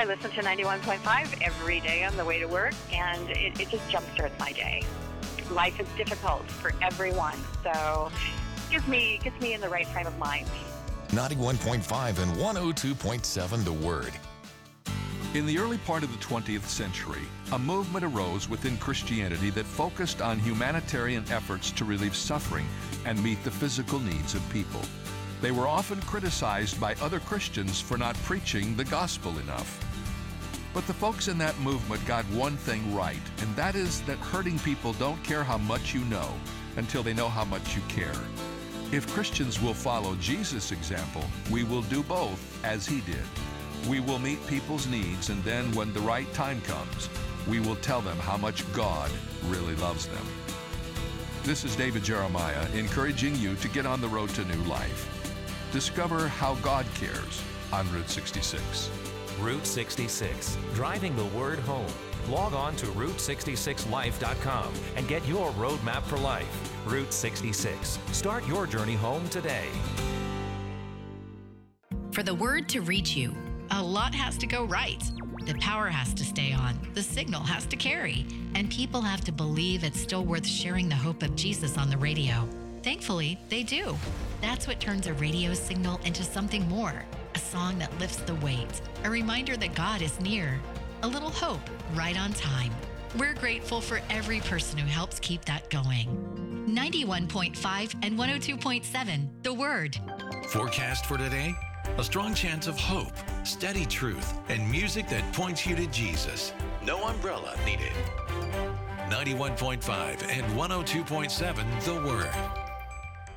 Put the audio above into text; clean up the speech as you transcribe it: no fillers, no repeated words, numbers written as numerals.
I listen to 91.5 every day on the way to work, and it just jumpstarts my day. Life is difficult for everyone, so gets me in the right frame of mind. 91.5 and 102.7 The Word. In the early part of the 20th century, a movement arose within Christianity that focused on humanitarian efforts to relieve suffering and meet the physical needs of people. They were often criticized by other Christians for not preaching the gospel enough. But the folks in that movement got one thing right, and that is that hurting people don't care how much you know until they know how much you care. If Christians will follow Jesus' example, we will do both as he did. We will meet people's needs, and then when the right time comes, we will tell them how much God really loves them. This is David Jeremiah encouraging you to get on the road to new life. Discover how God cares on Route 66. Route 66, driving the word home. Log on to Route66Life.com and get your roadmap for life. Route 66. Start your journey home today. For the word to reach you, a lot has to go right. The power has to stay on, the signal has to carry, and people have to believe it's still worth sharing the hope of Jesus on the radio. Thankfully, they do. That's what turns a radio signal into something more. A song that lifts the weight, a reminder that God is near, a little hope right on time. We're grateful for every person who helps keep that going. 91.5 and 102.7, The Word. Forecast for today? A strong chance of hope, steady truth, and music that points you to Jesus. No umbrella needed. 91.5 and 102.7, The Word.